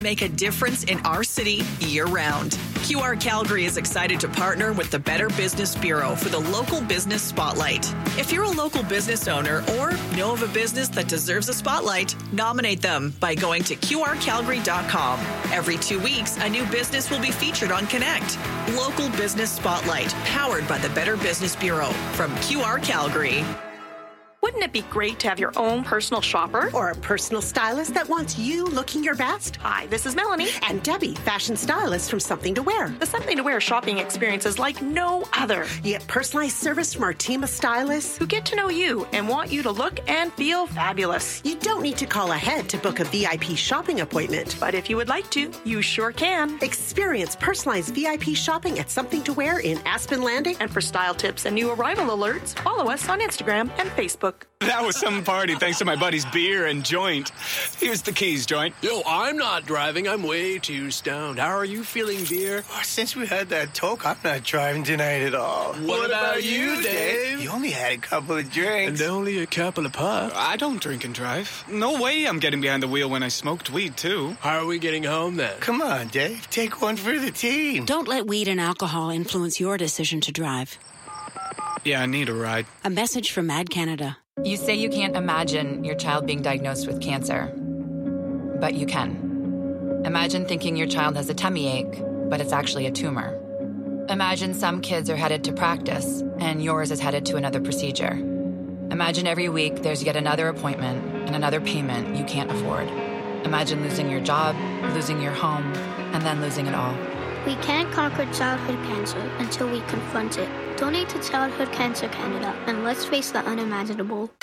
Make a difference in our city year-round. QR Calgary is excited to partner with the Better Business Bureau for the Local Business Spotlight. If you're a local business owner or know of a business that deserves a spotlight, nominate them by going to qrcalgary.com. Every 2 weeks, a new business will be featured on Connect. Local Business Spotlight, powered by the Better Business Bureau from QR Calgary. Wouldn't it be great to have your own personal shopper? Or a personal stylist that wants you looking your best? Hi, this is Melanie. And Debbie, fashion stylist from Something to Wear. The Something to Wear shopping experience is like no other. You get personalized service from our team of stylists who get to know you and want you to look and feel fabulous. You don't need to call ahead to book a VIP shopping appointment. But if you would like to, you sure can. Experience personalized VIP shopping at Something to Wear in Aspen Landing. And for style tips and new arrival alerts, follow us on Instagram and Facebook. That was some party thanks to my buddy's beer and joint. Here's the keys, joint. Yo, I'm not driving. I'm way too stoned. How are you feeling, beer? Oh, since we had that talk, I'm not driving tonight at all. What about you, Dave? You only had a couple of drinks. And only a couple of puffs. I don't drink and drive. No way I'm getting behind the wheel when I smoked weed, too. How are we getting home, then? Come on, Dave. Take one for the team. Don't let weed and alcohol influence your decision to drive. Yeah, I need a ride. A message from Mad Canada. You say you can't imagine your child being diagnosed with cancer, but you can. Imagine thinking your child has a tummy ache, but it's actually a tumor. Imagine some kids are headed to practice, and yours is headed to another procedure. Imagine every week there's yet another appointment and another payment you can't afford. Imagine losing your job, losing your home, and then losing it all. We can't conquer childhood cancer until we confront it. Donate to Childhood Cancer Canada, and let's face the unimaginable.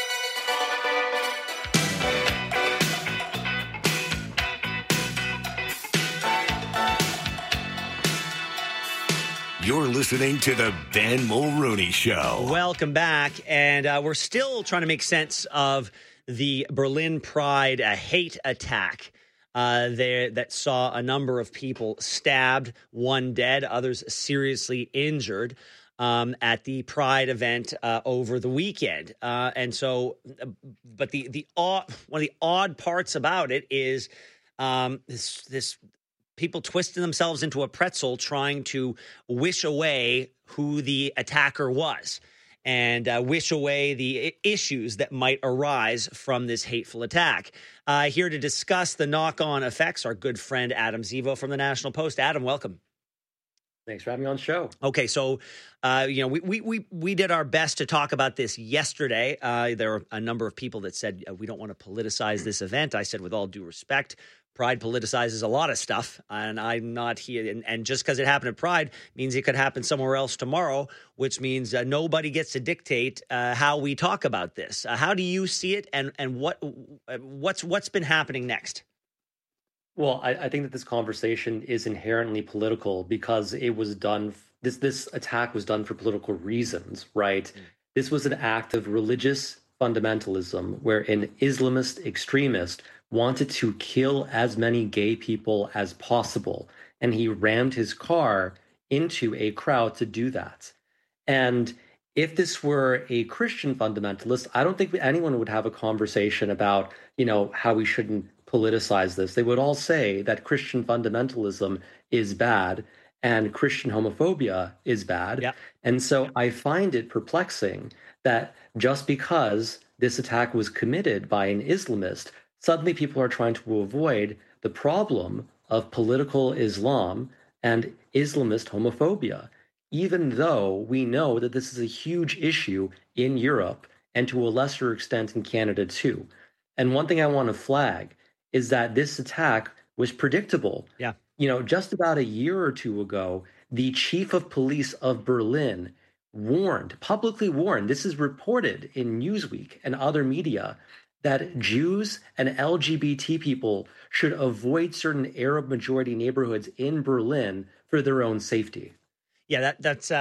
You're listening to the Ben Mulrooney Show. Welcome back, and we're still trying to make sense of the Berlin Pride hate attack there that saw a number of people stabbed, one dead, others seriously injured. At the Pride event over the weekend. And so, but one of the odd parts about it is this people twisting themselves into a pretzel trying to wish away who the attacker was and wish away the issues that might arise from this hateful attack. Here to discuss the knock-on effects, our good friend Adam Zivo from the National Post. Adam, welcome. Thanks for having me on the show. Okay, so we did our best to talk about this yesterday. There were a number of people that said we don't want to politicize this event. I said, with all due respect, Pride politicizes a lot of stuff, and I'm not here. And just because it happened at Pride means it could happen somewhere else tomorrow, which means nobody gets to dictate how we talk about this. How do you see it, and what's been happening next? Well, I think that this conversation is inherently political because it was done. This attack was done for political reasons, right? This was an act of religious fundamentalism where an Islamist extremist wanted to kill as many gay people as possible, and he rammed his car into a crowd to do that. And if this were a Christian fundamentalist, I don't think anyone would have a conversation about, how we shouldn't politicize this. They would all say that Christian fundamentalism is bad and Christian homophobia is bad. Yeah. And so I find it perplexing that just because this attack was committed by an Islamist, suddenly people are trying to avoid the problem of political Islam and Islamist homophobia, even though we know that this is a huge issue in Europe and to a lesser extent in Canada too. And one thing I want to flag is that this attack was predictable. Yeah. Just about a year or two ago, the chief of police of Berlin publicly warned, this is reported in Newsweek and other media, that Jews and LGBT people should avoid certain Arab majority neighborhoods in Berlin for their own safety. Yeah,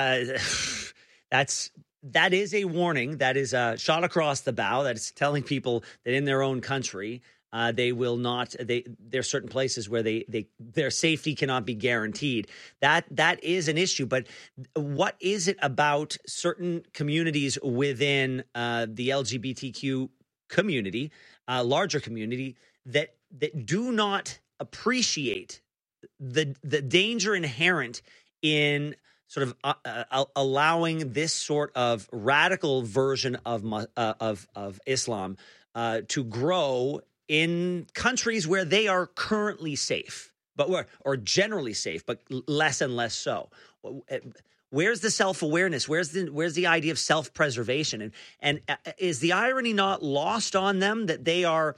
that is a warning. That is a shot across the bow. That is telling people that in their own country, they will not. There are certain places where their safety cannot be guaranteed. That is an issue. But what is it about certain communities within the LGBTQ community, larger community, that do not appreciate the danger inherent in sort of allowing this sort of radical version of Islam to grow in countries where they are currently safe, or generally safe, but less and less so. Where's the self-awareness? Where's the idea of self-preservation? And is the irony not lost on them that they are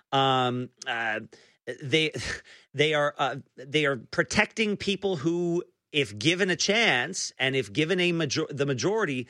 they are protecting people who, if given a chance and if given the majority,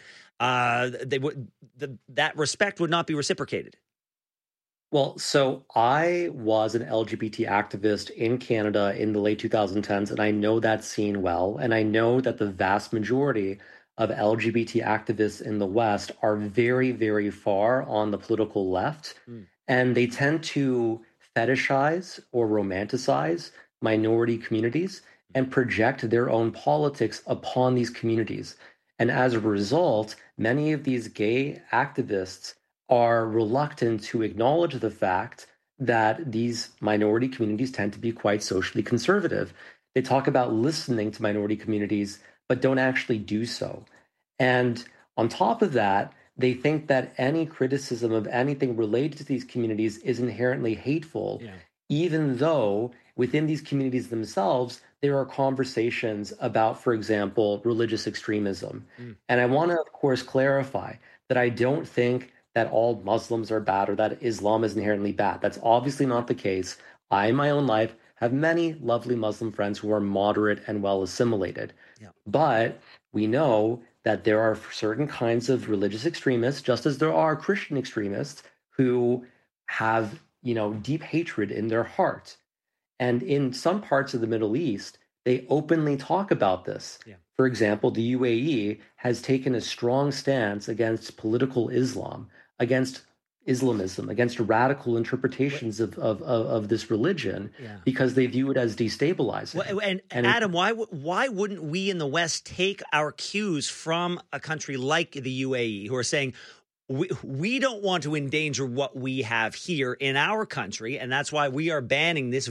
that respect would not be reciprocated? Well, so I was an LGBT activist in Canada in the late 2010s, and I know that scene well. And I know that the vast majority of LGBT activists in the West are very, very far on the political left. And they tend to fetishize or romanticize minority communities and project their own politics upon these communities. And as a result, many of these gay activists are reluctant to acknowledge the fact that these minority communities tend to be quite socially conservative. They talk about listening to minority communities, but don't actually do so. And on top of that, they think that any criticism of anything related to these communities is inherently hateful, even though within these communities themselves, there are conversations about, for example, religious extremism. And I want to, of course, clarify that I don't think that all Muslims are bad or that Islam is inherently bad. That's obviously not the case. I, in my own life, have many lovely Muslim friends who are moderate and well assimilated. But we know that there are certain kinds of religious extremists, just as there are Christian extremists who have, deep hatred in their heart. And in some parts of the Middle East, they openly talk about this. For example, the UAE has taken a strong stance against political Islam, against Islamism, against radical interpretations of this religion, because they view it as destabilizing. Well, and Adam, why wouldn't we in the West take our cues from a country like the UAE, who are saying, we don't want to endanger what we have here in our country, and that's why we are banning this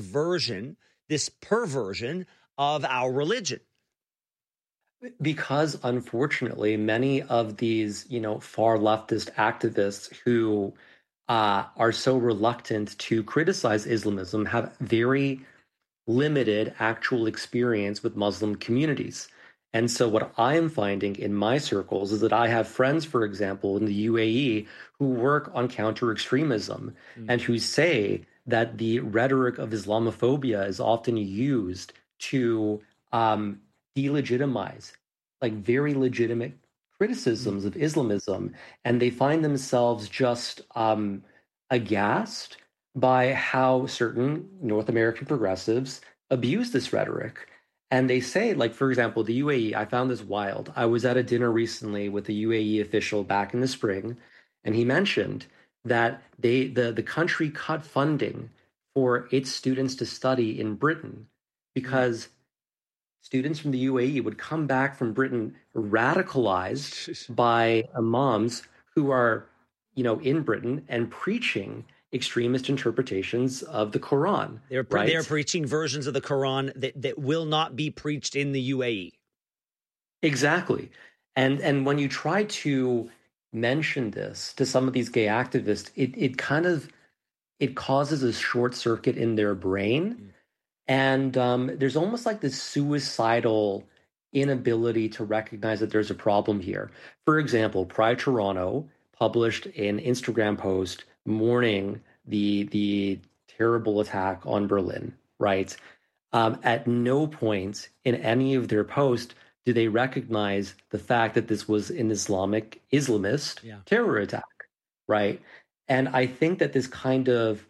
perversion of our religion? Because unfortunately, many of these, far leftist activists who are so reluctant to criticize Islamism have very limited actual experience with Muslim communities. And so what I am finding in my circles is that I have friends, for example, in the UAE who work on counter-extremism and who say that the rhetoric of Islamophobia is often used to delegitimize very legitimate criticisms of Islamism, and they find themselves just aghast by how certain North American progressives abuse this rhetoric. And they say, for example, the UAE, I found this wild. I was at a dinner recently with a UAE official back in the spring, and he mentioned that the country cut funding for its students to study in Britain because students from the UAE would come back from Britain radicalized by imams who are, in Britain and preaching extremist interpretations of the Quran. They're preaching versions of the Quran that will not be preached in the UAE. Exactly. And when you try to mention this to some of these gay activists, it causes a short circuit in their brain. And there's almost like this suicidal inability to recognize that there's a problem here. For example, Pride Toronto published an Instagram post mourning the terrible attack on Berlin, right? At no point in any of their posts do they recognize the fact that this was an Islamist terror attack, right? And I think that this kind of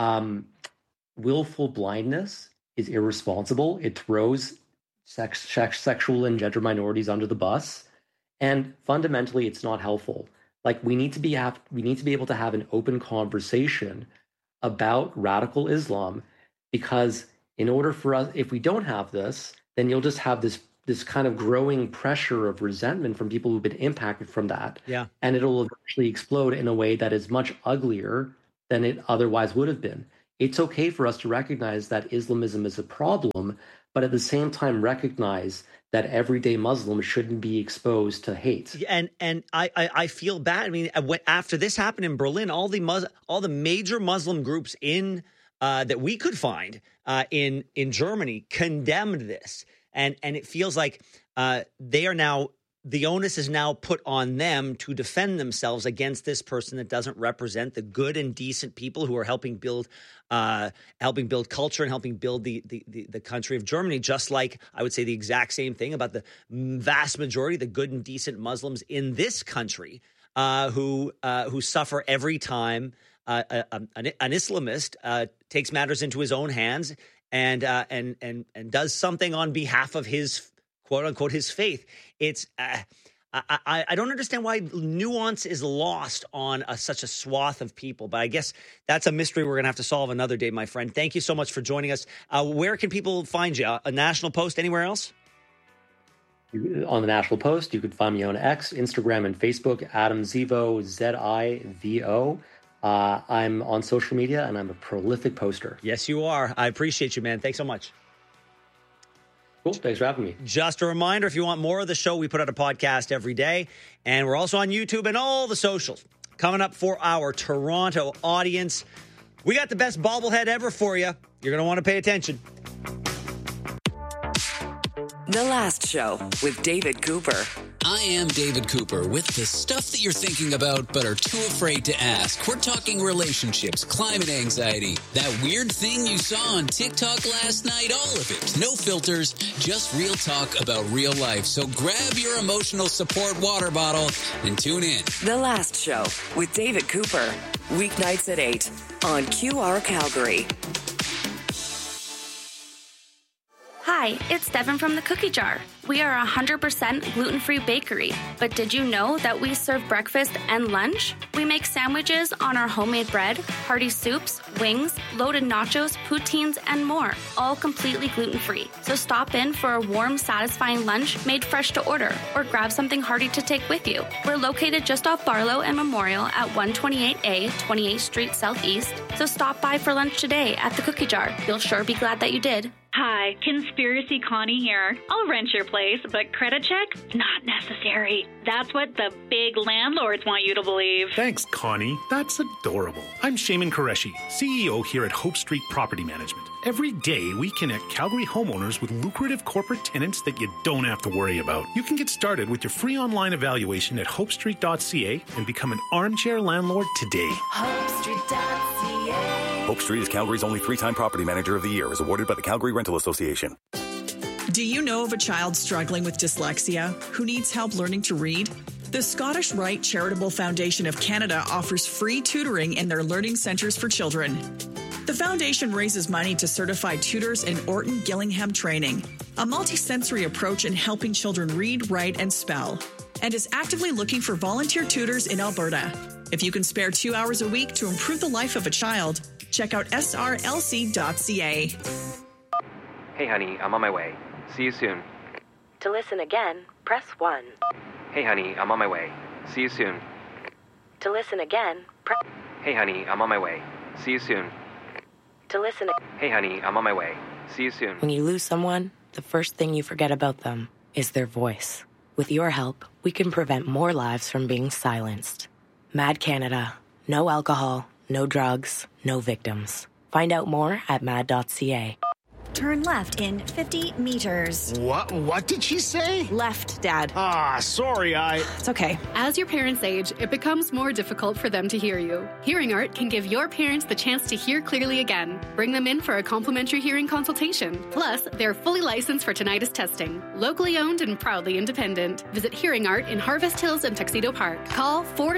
willful blindness is irresponsible. It throws sexual and gender minorities under the bus, and fundamentally, it's not helpful. We need to be able to have an open conversation about radical Islam, because in order for us, if we don't have this, then you'll just have this kind of growing pressure of resentment from people who've been impacted from that. Yeah. And it'll eventually explode in a way that is much uglier than it otherwise would have been. It's okay for us to recognize that Islamism is a problem, but at the same time recognize that everyday Muslims shouldn't be exposed to hate. And I feel bad. I mean, after this happened in Berlin, all the major Muslim groups in that we could find in Germany condemned this, and it feels like they are now. The onus is now put on them to defend themselves against this person that doesn't represent the good and decent people who are helping build culture and helping build the country of Germany. Just like I would say the exact same thing about the vast majority, the good and decent Muslims in this country who suffer every time an Islamist takes matters into his own hands and does something on behalf of his quote unquote his faith. It's I don't understand why nuance is lost on such a swath of people, but I guess that's a mystery we're going to have to solve another day, my friend. Thank you so much for joining us. Where can people find you? A National Post, anywhere else? On the National Post, you could find me on X, Instagram, and Facebook, Adam Zivo, Zivo. I'm on social media, and I'm a prolific poster. Yes, you are. I appreciate you, man. Thanks so much. Cool. Thanks for having me. Just a reminder, if you want more of the show, we put out a podcast every day, and we're also on YouTube and all the socials. Coming up for our Toronto audience, we got the best bobblehead ever for you. You're going to want to pay attention. The Last Show with David Cooper. I am David Cooper with the stuff that you're thinking about but are too afraid to ask. We're talking relationships, climate anxiety, that weird thing you saw on TikTok last night, all of it. No filters, just real talk about real life. So grab your emotional support water bottle and tune in. The Last Show with David Cooper. Weeknights at 8 on QR Calgary. Hi, it's Devin from the Cookie Jar. We are a 100% gluten-free bakery, but did you know that we serve breakfast and lunch? We make sandwiches on our homemade bread, hearty soups, wings, loaded nachos, poutines, and more, all completely gluten-free. So stop in for a warm, satisfying lunch made fresh to order, or grab something hearty to take with you. We're located just off Barlow and Memorial at 128A, 28th Street Southeast, so stop by for lunch today at the Cookie Jar. You'll sure be glad that you did. Hi, Conspiracy Connie here. I'll rent your place, but credit check? Not necessary. That's what the big landlords want you to believe. Thanks, Connie. That's adorable. I'm Shaman Qureshi, CEO here at Hope Street Property Management. Every day, we connect Calgary homeowners with lucrative corporate tenants that you don't have to worry about. You can get started with your free online evaluation at hopestreet.ca and become an armchair landlord today. HopeStreet.ca. Hope Street is Calgary's only 3-time Property Manager of the Year, is awarded by the Calgary Rental Association. Do you know of a child struggling with dyslexia who needs help learning to read? The Scottish Rite Charitable Foundation of Canada offers free tutoring in their learning centres for children. The foundation raises money to certify tutors in Orton Gillingham training, a multisensory approach in helping children read, write, and spell, and is actively looking for volunteer tutors in Alberta. If you can spare 2 hours a week to improve the life of a child, check out srlc.ca. Hey, honey, I'm on my way. See you soon. To listen again, press 1. Hey, honey, I'm on my way. See you soon. To listen again, press... Hey, honey, I'm on my way. See you soon. To listen... Hey, honey, I'm on my way. See you soon. When you lose someone, the first thing you forget about them is their voice. With your help, we can prevent more lives from being silenced. Mad Canada. No alcohol, no drugs, no victims. Find out more at mad.ca. Turn left in 50 meters. What did she say? Left, Dad. Sorry, It's okay. As your parents age, it becomes more difficult for them to hear you. Hearing Art can give your parents the chance to hear clearly again. Bring them in for a complimentary hearing consultation. Plus, they're fully licensed for tinnitus testing. Locally owned and proudly independent. Visit Hearing Art in Harvest Hills and Tuxedo Park. Call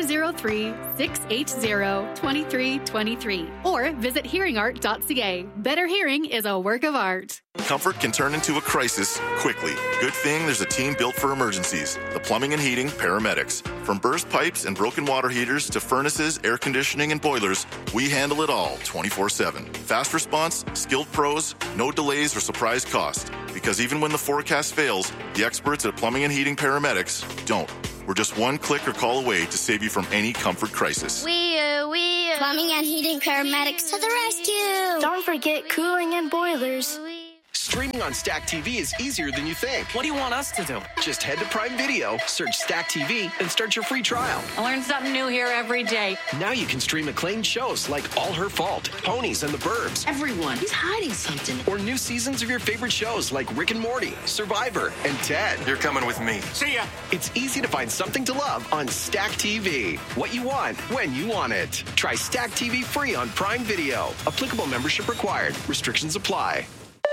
403-680-2323 or visit hearingart.ca. Better hearing is a work of art. Comfort can turn into a crisis quickly. Good thing there's a team built for emergencies. The Plumbing and Heating Paramedics. From burst pipes and broken water heaters to furnaces, air conditioning, and boilers, we handle it all 24/7. Fast response, skilled pros, no delays or surprise cost. Because even when the forecast fails, the experts at Plumbing and Heating Paramedics don't. We're just one click or call away to save you from any comfort crisis. Wee-oo, wee-oo. Plumbing and heating paramedics to the rescue. Don't forget cooling and boilers. Streaming on Stack TV is easier than you think. What do you want us to do? Just head to Prime Video, search Stack TV, and start your free trial. I learn something new here every day. Now you can stream acclaimed shows like All Her Fault, Ponies and the Burbs. Everyone, he's hiding something. Or new seasons of your favorite shows like Rick and Morty, Survivor, and Ted. You're coming with me. See ya. It's easy to find something to love on Stack TV. What you want, when you want it. Try Stack TV free on Prime Video. Applicable membership required. Restrictions apply.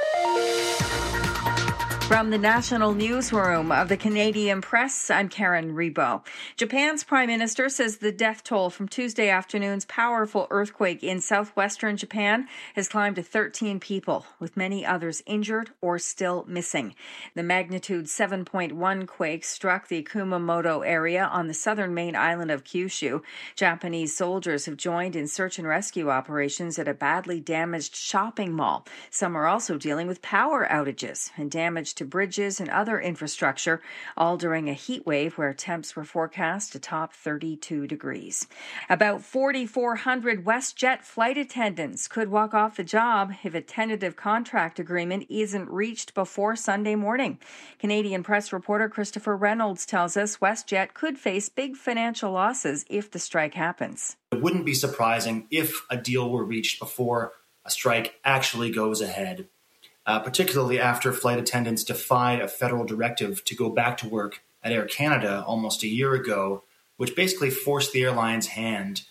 From the National Newsroom of the Canadian Press, I'm Karen Rebo. Japan's Prime Minister says the death toll from Tuesday afternoon's powerful earthquake in southwestern Japan has climbed to 13 people, with many others injured or still missing. The magnitude 7.1 quake struck the Kumamoto area on the southern main island of Kyushu. Japanese soldiers have joined in search and rescue operations at a badly damaged shopping mall. Some are also dealing with power outages and damage to bridges and other infrastructure, all during a heat wave where temps were forecast to top 32 degrees. About 4,400 WestJet flight attendants could walk off the job if a tentative contract agreement isn't reached before Sunday morning. Canadian Press reporter Christopher Reynolds tells us WestJet could face big financial losses if the strike happens. It wouldn't be surprising if a deal were reached before a strike actually goes ahead. Particularly after flight attendants defied a federal directive to go back to work at Air Canada almost a year ago, which basically forced the airline's hand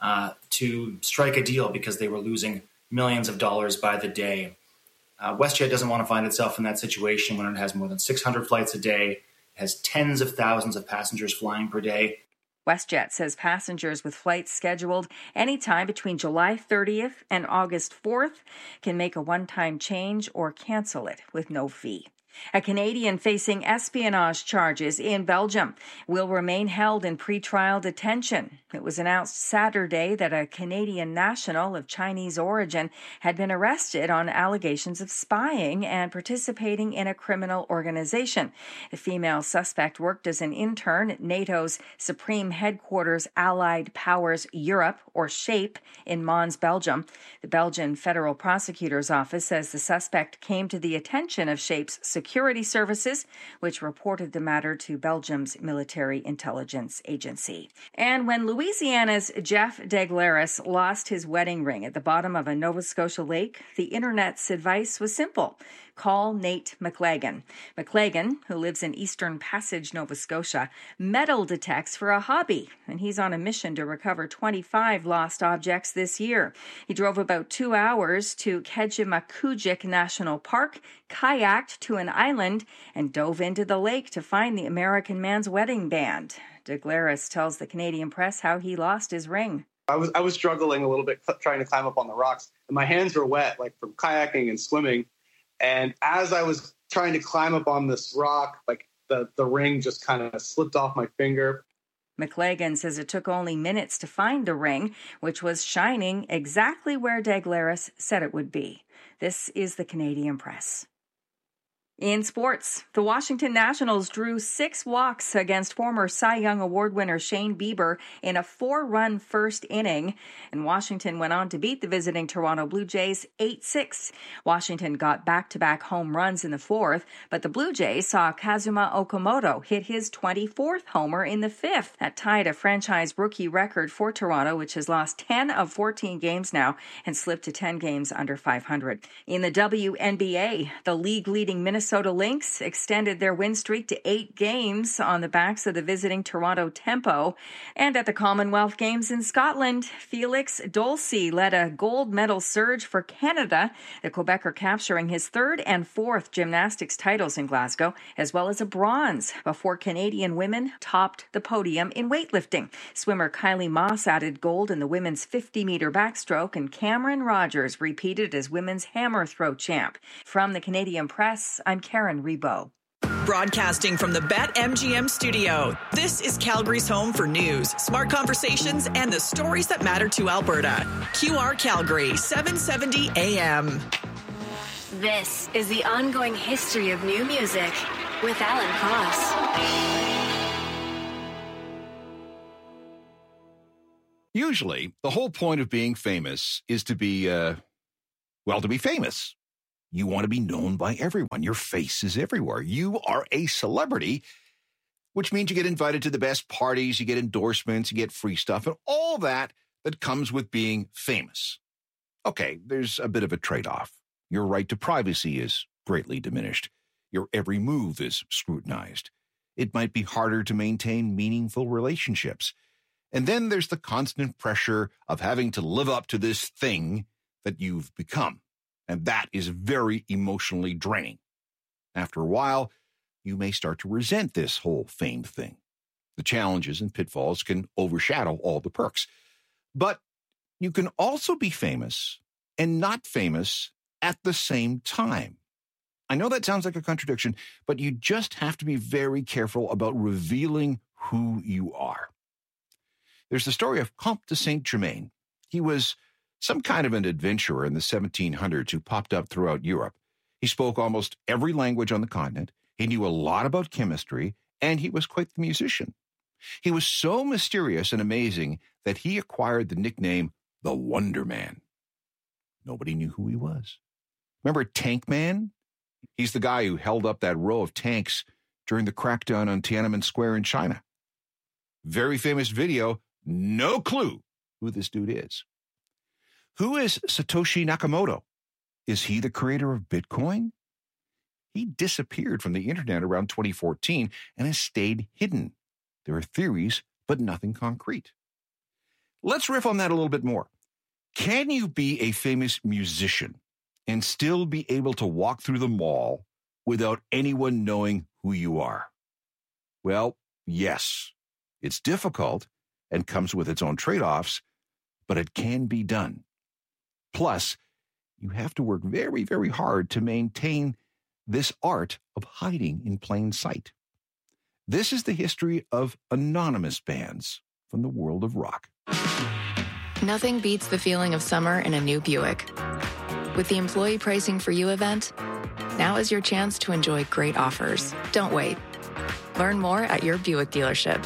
to strike a deal because they were losing millions of dollars by the day. WestJet doesn't want to find itself in that situation when it has more than 600 flights a day, it has tens of thousands of passengers flying per day. WestJet says passengers with flights scheduled anytime between July 30th and August 4th can make a one-time change or cancel it with no fee. A Canadian facing espionage charges in Belgium will remain held in pretrial detention. It was announced Saturday that a Canadian national of Chinese origin had been arrested on allegations of spying and participating in a criminal organization. The female suspect worked as an intern at NATO's Supreme Headquarters Allied Powers Europe, or SHAPE, in Mons, Belgium. The Belgian Federal Prosecutor's Office says the suspect came to the attention of SHAPE's security services, which reported the matter to Belgium's military intelligence agency. And when Louisiana's Jeff Deglaris lost his wedding ring at the bottom of a Nova Scotia lake, the internet's advice was simple. Call Nate McLagan. McLagan, who lives in Eastern Passage, Nova Scotia, metal detects for a hobby, and he's on a mission to recover 25 lost objects this year. He drove about 2 hours to Kejimkujik National Park, kayaked to an island, and dove into the lake to find the American man's wedding band. Deglaris tells the Canadian Press how he lost his ring. I was struggling a little bit trying to climb up on the rocks, and my hands were wet, like from kayaking and swimming. And as I was trying to climb up on this rock, like the ring just kind of slipped off my finger. McLagan says it took only minutes to find the ring, which was shining exactly where Deglaris said it would be. This is the Canadian Press. In sports, the Washington Nationals drew 6 walks against former Cy Young Award winner Shane Bieber in a 4-run first inning, and Washington went on to beat the visiting Toronto Blue Jays 8-6. Washington got back-to-back home runs in the 4th, but the Blue Jays saw Kazuma Okamoto hit his 24th homer in the 5th. That tied a franchise rookie record for Toronto, which has lost 10 of 14 games now and slipped to 10 games under 500. In the WNBA, the league-leading Minnesota Lynx extended their win streak to 8 games on the backs of the visiting Toronto Tempo. And at the Commonwealth Games in Scotland, Felix Dolce led a gold medal surge for Canada, the Quebecer capturing his 3rd and 4th gymnastics titles in Glasgow, as well as a bronze, before Canadian women topped the podium in weightlifting. Swimmer Kylie Moss added gold in the women's 50-meter backstroke, and Cameron Rogers repeated as women's hammer throw champ. From the Canadian Press, I'm Karen Rebo. Broadcasting from the BetMGM studio, this is Calgary's home for news, smart conversations, and the stories that matter to Alberta. QR Calgary, 770 AM. This is the ongoing history of new music with Alan Cross. Usually, the whole point of being famous is to be, to be famous. You want to be known by everyone. Your face is everywhere. You are a celebrity, which means you get invited to the best parties, you get endorsements, you get free stuff, and all that comes with being famous. Okay, there's a bit of a trade-off. Your right to privacy is greatly diminished. Your every move is scrutinized. It might be harder to maintain meaningful relationships. And then there's the constant pressure of having to live up to this thing that you've become. And that is very emotionally draining. After a while, you may start to resent this whole fame thing. The challenges and pitfalls can overshadow all the perks. But you can also be famous and not famous at the same time. I know that sounds like a contradiction, but you just have to be very careful about revealing who you are. There's the story of Comte de Saint-Germain. He was some kind of an adventurer in the 1700s who popped up throughout Europe. He spoke almost every language on the continent. He knew a lot about chemistry, and he was quite the musician. He was so mysterious and amazing that he acquired the nickname the Wonder Man. Nobody knew who he was. Remember Tank Man? He's the guy who held up that row of tanks during the crackdown on Tiananmen Square in China. Very famous video, no clue who this dude is. Who is Satoshi Nakamoto? Is he the creator of Bitcoin? He disappeared from the internet around 2014 and has stayed hidden. There are theories, but nothing concrete. Let's riff on that a little bit more. Can you be a famous musician and still be able to walk through the mall without anyone knowing who you are? Well, yes. It's difficult and comes with its own trade-offs, but it can be done. Plus, you have to work very, very hard to maintain this art of hiding in plain sight. This is the history of anonymous bands from the world of rock. Nothing beats the feeling of summer in a new Buick. With the Employee Pricing for You event, now is your chance to enjoy great offers. Don't wait. Learn more at your Buick dealership.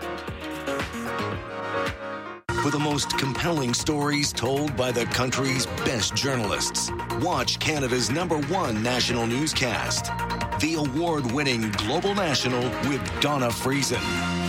For the most compelling stories told by the country's best journalists, watch Canada's #1 national newscast, the award-winning Global National with Donna Friesen.